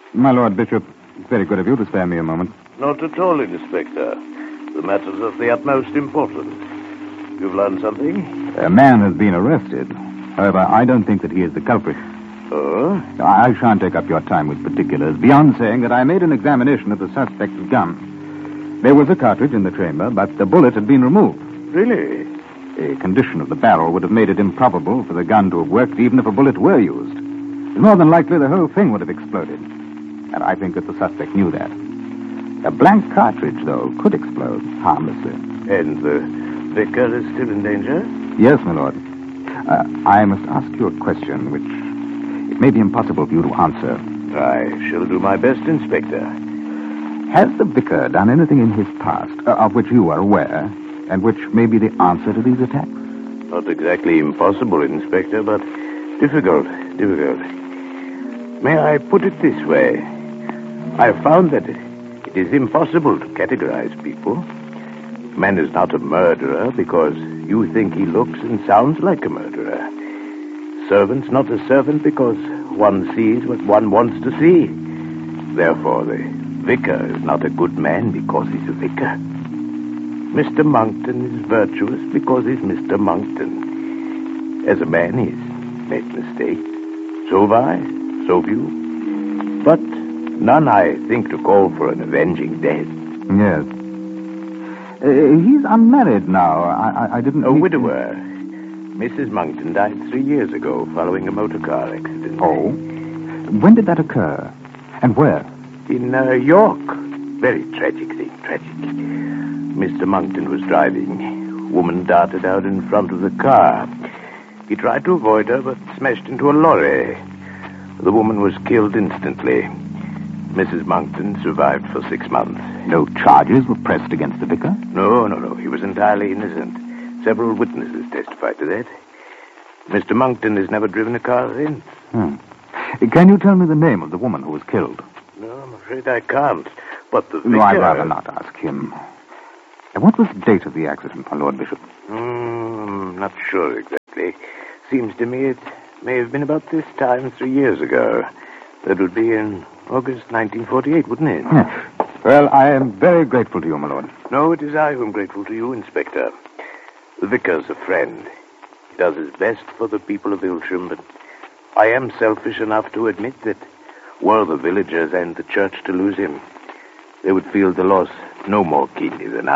My Lord Bishop, it's very good of you to spare me a moment. Not at all, Inspector. The matter's of the utmost importance. You've learned something? A man has been arrested. However, I don't think that he is the culprit. Oh? I shan't take up your time with particulars, beyond saying that I made an examination of the suspect's gun. There was a cartridge in the chamber, but the bullet had been removed. Really? The condition of the barrel would have made it improbable for the gun to have worked even if a bullet were used. It's more than likely the whole thing would have exploded. And I think that the suspect knew that. A blank cartridge, though, could explode harmlessly. And the vicar is still in danger? Yes, my lord. I must ask you a question which it may be impossible for you to answer. I shall do my best, Inspector. Has the vicar done anything in his past of which you are aware and which may be the answer to these attacks? Not exactly impossible, Inspector, but difficult. May I put it this way? I've found that it is impossible to categorize people. Man is not a murderer because you think he looks and sounds like a murderer. Servant's not a servant because one sees what one wants to see. Therefore, the vicar is not a good man because he's a vicar. Mr. Monkton is virtuous because he's Mr. Monkton. As a man, he's made mistakes. So have I, so have you. But none, I think, to call for an avenging death. Yes. He's unmarried now. I didn't... A widower. Mrs. Monkton died 3 years ago following a motor car accident. Oh? When did that occur? And where? In York. Very tragic thing, tragic. Mr. Monkton was driving. Woman darted out in front of the car. He tried to avoid her, but smashed into a lorry. The woman was killed instantly. Mrs. Monkton survived for 6 months. No charges were pressed against the vicar? No. He was entirely innocent. Several witnesses testified to that. Mr. Monkton has never driven a car since. Can you tell me the name of the woman who was killed? No, I'm afraid I can't. But the vicar... No, I'd rather not ask him. What was the date of the accident, my Lord Bishop? I'm not sure exactly. Seems to me it may have been about this time 3 years ago. That would be in August 1948, wouldn't it? Yes. Well, I am very grateful to you, my lord. No, it is I who am grateful to you, Inspector. The vicar's a friend. He does his best for the people of Ilsham, but I am selfish enough to admit that were the villagers and the church to lose him, they would feel the loss no more keenly than I.